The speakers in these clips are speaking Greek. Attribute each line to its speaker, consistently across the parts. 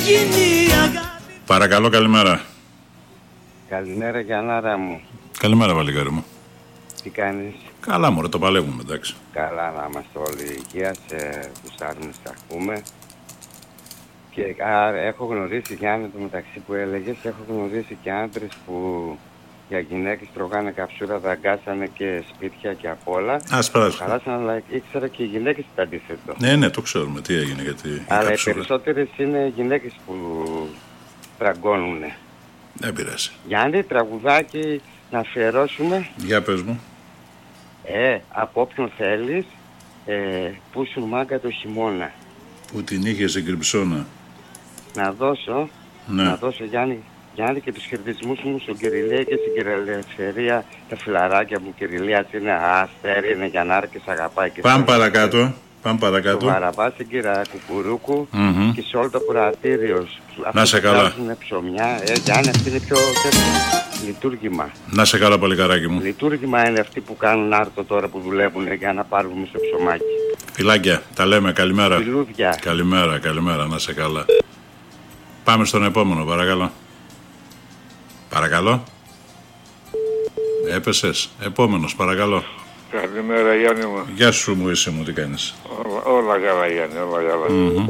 Speaker 1: Παρακαλώ, καλημέρα.
Speaker 2: Καλημέρα Γιαννάρα μου.
Speaker 1: Καλημέρα, βαλικάρι μου.
Speaker 2: Τι κάνεις?
Speaker 1: Καλά, μωρέ, το παλεύουμε, εντάξει.
Speaker 2: Καλά, να είμαστε όλοι υγεία, σε γουστάρουμε, σε ακούμε. Και έχω γνωρίσει, Γιάννη, το μεταξύ που έλεγες, έχω γνωρίσει και άντρες που για γυναίκες τρώγανε καψούρα, δαγκάσανε και σπίτια και απ' όλα. Χαλάσανε, αλλά ήξερα και οι γυναίκες το αντίθετο.
Speaker 1: Ναι, το ξέρουμε τι έγινε, γιατί
Speaker 2: αλλά οι περισσότερες είναι γυναίκες που τραγκώνουνε.
Speaker 1: Δεν πειράζει.
Speaker 2: Γιάννη, τραγουδάκι να αφιερώσουμε.
Speaker 1: Για πες μου.
Speaker 2: Από όποιον θέλεις, που σου μάγκα το χειμώνα.
Speaker 1: Που την είχε σε Κρυψώνα.
Speaker 2: Να δώσω, Γιάννη, και τους χαιρετισμούς μου στον Κυριλία και στην Κυρελευθερία, τα φιλαράκια μου. Κυριλία είναι αστέρι, είναι Γιαννάρκης, αγαπάει και
Speaker 1: Πάμε παρακάτω. Το
Speaker 2: Βαραβά στην Κύρα Κουκουρούκου και σε όλο το κρατήριο.
Speaker 1: Να σε καλά.
Speaker 2: Είναι ψωμιά, Γιάννη, αυτή είναι πιο λειτουργήμα.
Speaker 1: Να σε καλά, παλικαράκι μου.
Speaker 2: Λειτουργήμα είναι αυτοί που κάνουν άρτο τώρα που δουλεύουν για να πάρουμε στο ψωμάκι.
Speaker 1: Φιλάκια, τα λέμε, καλημέρα.
Speaker 2: Φιλούδια.
Speaker 1: Καλημέρα, να σε καλά. Πάμε στον επόμενο, παρακαλώ. Παρακαλώ. Έπεσες. Επόμενος, παρακαλώ.
Speaker 3: Καλημέρα, Γιάννη μου.
Speaker 1: Γεια σου, μου είσαι μου, τι κάνεις?
Speaker 3: Όλα καλά, Γιάννη, όλα καλά.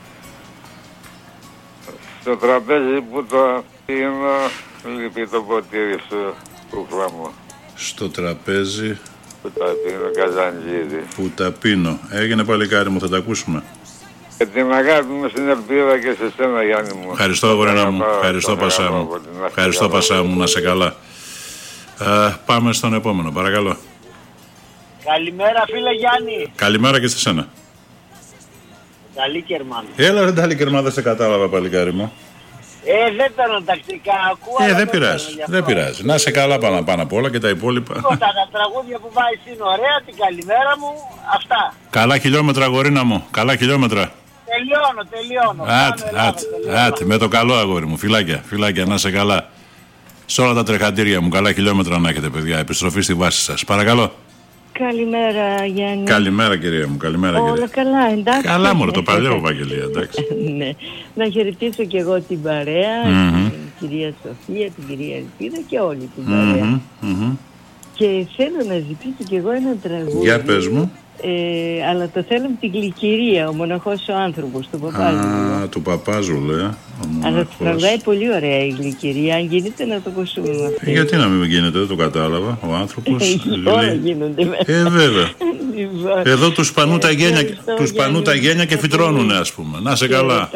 Speaker 3: Στο τραπέζι που το πίνω, λείπει το ποτήρι σου, κούκλα μου.
Speaker 1: Στο τραπέζι
Speaker 3: που τα πίνω, καζαντζίδι.
Speaker 1: Που τα πίνω. Έγινε, παλικάρι μου, θα τα ακούσουμε.
Speaker 3: Και την αγάπη μου στην ελπίδα και σε σένα, Γιάννη μου.
Speaker 1: Ευχαριστώ, γορίνα μου. Ευχαριστώ, Πασά μου. Ευχαριστώ, Πασά μου, να σε καλά. Πάμε στον επόμενο, παρακαλώ.
Speaker 4: Καλημέρα, φίλε Γιάννη.
Speaker 1: Καλημέρα και σε σένα.
Speaker 4: Καλή Κερμάν.
Speaker 1: Έλα, ρε Ντάλικερμαν, δεν σε κατάλαβα, παλικάρι μου.
Speaker 4: Δεν παίρνω τακτικά, ακούω.
Speaker 1: Δεν πειράζει. Να σε καλά πάνω απ' όλα και τα υπόλοιπα.
Speaker 4: Τα τραγούδια που βάζεις είναι ωραία, την καλημέρα μου, αυτά.
Speaker 1: Καλά χιλιόμετρα, γορίνα μου, καλά χιλιόμετρα.
Speaker 4: Τελειώνω.
Speaker 1: Άτε, με το καλό, αγόρι μου, φιλάκια, να σε καλά. Σε όλα τα τρεχαντήρια μου, καλά χιλιόμετρα να έχετε, παιδιά. Επιστροφή στη βάση σας. Παρακαλώ.
Speaker 5: Καλημέρα, Γιάννη.
Speaker 1: Καλημέρα, κυρία μου.
Speaker 5: Όλα καλά, εντάξει.
Speaker 1: Καλά, μωρέ, το παλιό, Βαγγελία, εντάξει.
Speaker 5: Ναι. Να χαιρετήσω και εγώ την παρέα, την κυρία Σοφία, την κυρία Ελπίδα και όλη την παρέα. Και θέλω να ζητήσω κι εγώ ένα τραγούδι.
Speaker 1: Για πες μου.
Speaker 5: Αλλά το θέλω με την Γλυκυρία, ο μοναχός ο άνθρωπος, του Παπάζουλου.
Speaker 1: Του Παπάζουλου,
Speaker 5: Αλλά το τραγουδάει πολύ ωραία η Γλυκυρία, αν γίνεται να το ακούσουμε.
Speaker 1: Γιατί να μην γίνεται, δεν το κατάλαβα, ο άνθρωπος.
Speaker 5: Όλα γίνονται βέβαια.
Speaker 1: Βέβαια. Εδώ τους πανούν τα γένια και φυτρώνουνε, ας πούμε. Να σε καλά.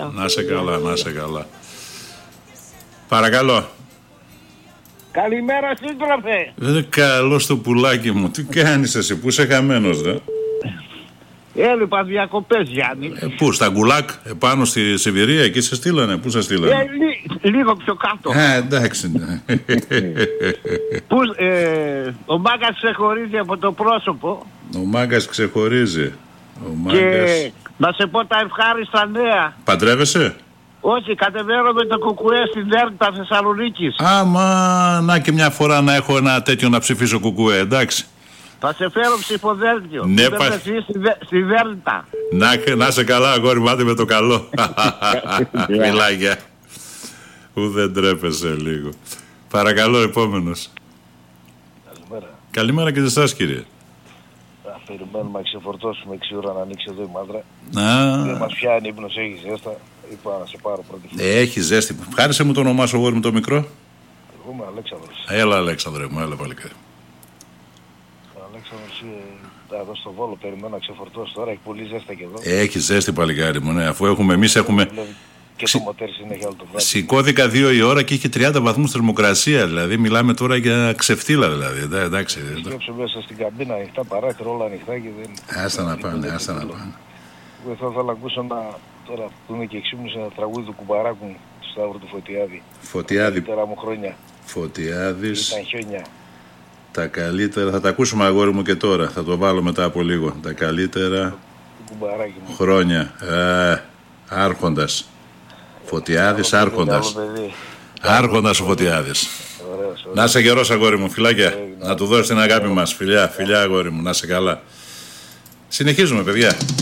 Speaker 1: Παρακαλώ.
Speaker 4: Καλημέρα, σύντροφε.
Speaker 1: Καλό στο πουλάκι μου. Τι κάνεις εσύ, πού είσαι χαμένος, δε?
Speaker 4: Έλειπα διακοπές, Γιάννη.
Speaker 1: Πού, στα Γκουλάκ, επάνω στη Σιβηρία, εκεί σε στείλανε, πού σε στείλανε?
Speaker 4: Λίγο πιο κάτω.
Speaker 1: Εντάξει.
Speaker 4: Ο Μάγκας ξεχωρίζει από το πρόσωπο.
Speaker 1: Ο Μάγκας ξεχωρίζει.
Speaker 4: Και να σε πω τα ευχάριστα νέα.
Speaker 1: Παντρεύεσαι?
Speaker 4: Όχι, κατεβαίνω με το κουκουέ στην Δέρντα Θεσσαλονίκης.
Speaker 1: Να και μια φορά να έχω ένα τέτοιο να ψηφίσω κουκουέ, εντάξει.
Speaker 4: Θα σε φέρω ψηφοδέλτιο.
Speaker 1: Ναι,
Speaker 4: στη Δέρντα.
Speaker 1: Να σε καλά, αγόρι, μάτι με το καλό. Μιλάγια. Που δεν τρέπεσαι λίγο. Παρακαλώ, επόμενος. Καλημέρα και σε εσάς, κύριε.
Speaker 6: Θα περιμένουμε να ξεφορτώσουμε 6 ώρα να ανοίξει εδώ η μάντρα. Δεν μας πιάνει ύπνος, έχει ζέστα. Είπα να σε πάρω πρώτη φορά.
Speaker 1: Έχει ζέστη. Χάρισε μου το όνομά σου, αγόρι μου, το μικρό.
Speaker 6: Εγώ είμαι Αλέξανδρος.
Speaker 1: Έλα, Αλέξανδρε μου, έλα παλικάρι.
Speaker 6: Αλέξανδρος, εδώ στο Βόλο περιμένω να ξεφορτώσω τώρα, έχει πολύ ζέστα και εδώ.
Speaker 1: Έχει ζέστη, παλικάρι μου, ναι, αφού εμείς έχουμε...
Speaker 6: Και το μοτέρ συνέχεια όλο το βράδυ.
Speaker 1: Σηκώθηκα 2 η ώρα και είχε 30 βαθμούς θερμοκρασία, δηλαδή μιλάμε τώρα για ξεφτύλα, δηλαδή. Εντάξει.
Speaker 6: Σκέψω μέσα στην καμπίνα ανοιχτά, παράθυρα όλα ανοιχτά και δεν...
Speaker 1: Άστα να πάνε.
Speaker 6: Εγώ θα ήθελα να ακούσω τώρα που είμαι και εξήμνησα ένα τραγούδι του Κουμπαράκου του Σταύρου του Φωτιάδη.
Speaker 1: Φωτιάδη.
Speaker 6: Τα μου χρόνια.
Speaker 1: Φωτιάδης.
Speaker 6: Ήταν χιόνια.
Speaker 1: Τα καλύτερα, θα τα ακούσουμε, αγόρι μου, και τώρα. Θα το βάλω μετά από λίγο. Τα καλύτερα χρόνια. Άρχοντας. Φωτιάδης, Άρχοντας. Άρχοντας ο Φωτιάδης. Να είσαι γερός, αγόρι μου, φιλάκια. Να του δώσεις την αγάπη μας. Φιλιά, αγόρι μου, να είσαι καλά. Συνεχίζουμε, παιδιά.